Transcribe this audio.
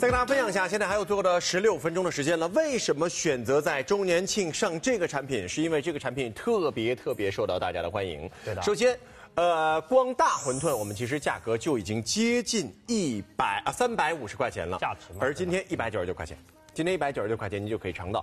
再跟大家分享一下，现在还有最后的16分钟的时间了。为什么选择在周年庆上这个产品？是因为这个产品特别受到大家的欢迎。 对的。 首先，光大馄饨我们其实价格就已经接近350块钱了， 价值嘛。 而今天199块钱，今天199块钱你就可以尝到